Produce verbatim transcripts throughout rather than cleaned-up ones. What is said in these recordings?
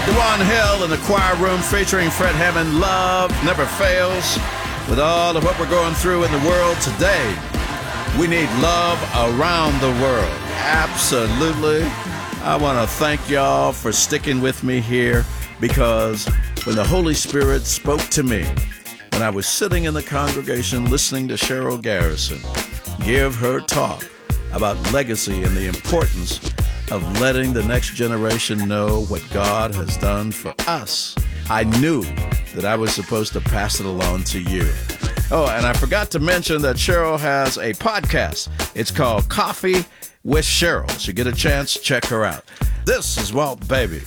DeJuan Hill in the choir room featuring Fred Hammond. Love never fails. With all of what we're going through in the world today, we need love around the world. Absolutely. I want to thank y'all for sticking with me here, because when the Holy Spirit spoke to me, when I was sitting in the congregation listening to Cheryl Garrison give her talk about legacy and the importance of letting the next generation know what God has done for us, I knew that I was supposed to pass it along to you. Oh, and I forgot to mention that Cheryl has a podcast. It's called Coffee with Cheryl. So get a chance, check her out. This is Walt Baby.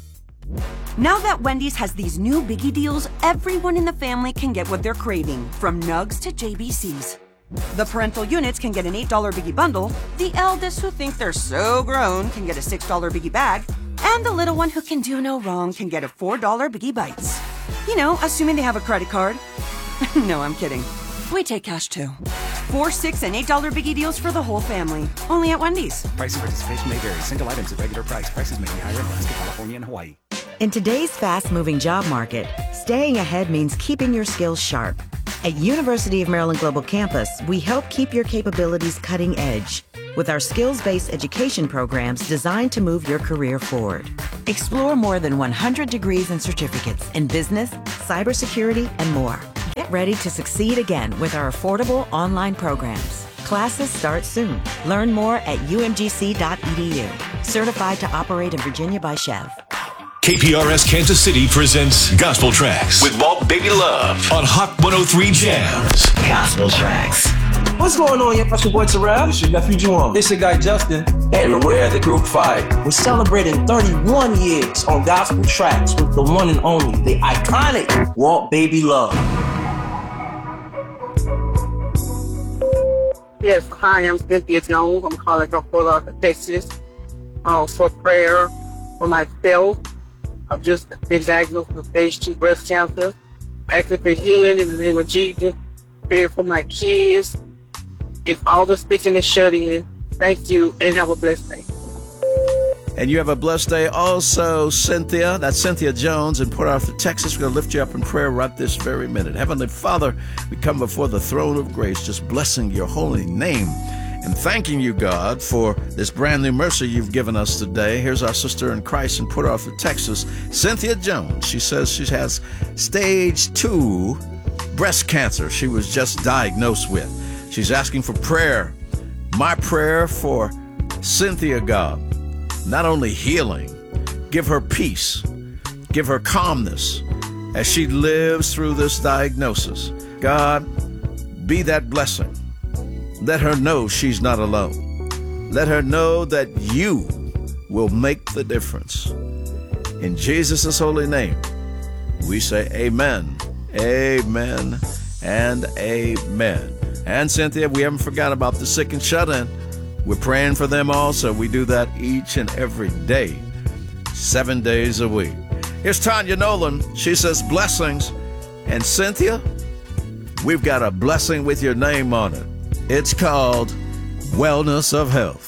Now that Wendy's has these new biggie deals, everyone in the family can get what they're craving, from nugs to J B Cs. The parental units can get an eight dollar biggie bundle, the eldest who think they're so grown can get a six dollar biggie bag, and the little one who can do no wrong can get a four dollar biggie bites. You know, assuming they have a credit card. No, I'm kidding. We take cash too. Four, six, and eight dollar biggie deals for the whole family. Only at Wendy's. Price and participation may vary. Single items at regular price. Prices may be higher in Alaska, California, and Hawaii. In today's fast-moving job market, staying ahead means keeping your skills sharp. At University of Maryland Global Campus, we help keep your capabilities cutting edge with our skills-based education programs designed to move your career forward. Explore more than one hundred degrees and certificates in business, cybersecurity, and more. Get ready to succeed again with our affordable online programs. Classes start soon. Learn more at U M G C dot E D U. Certified to operate in Virginia by Chev. K P R S Kansas City presents Gospel Tracks with Walt Baby Love on Hot one oh three Jams. Gospel Tracks. What's going on, y'all? It's your boy Terrell. It's your nephew Juwan. It's your guy Justin. And we're at the Group Five. We're celebrating thirty-one years on Gospel Tracks with the one and only, the iconic Walt Baby Love. Yes, hi, I'm Cynthia Jones. I'm calling from Fort Lauderdale, Texas, uh, for prayer for myself. I've just been diagnosed with stage two breast cancer. Asking for healing in the name of Jesus. Prayer for my kids. It's all the speaking and shutting. Thank you, and have a blessed day. And you have a blessed day also, Cynthia. That's Cynthia Jones in Port Arthur, Texas. We're going to lift you up in prayer right this very minute. Heavenly Father, we come before the throne of grace, just blessing your holy name and thanking you, God, for this brand new mercy you've given us today. Here's our sister in Christ in Port Arthur, Texas, Cynthia Jones. She says she has stage two breast cancer she was just diagnosed with. She's asking for prayer. My prayer for Cynthia, God, not only healing, give her peace, give her calmness as she lives through this diagnosis. God, be that blessing. Let her know she's not alone. Let her know that you will make the difference. In Jesus' holy name, we say amen, amen, and amen. And Cynthia, we haven't forgot about the sick and shut-in. We're praying for them also. We do that each and every day, seven days a week. Here's Tanya Nolan. She says blessings. And Cynthia, we've got a blessing with your name on it. It's called Wellness of Health.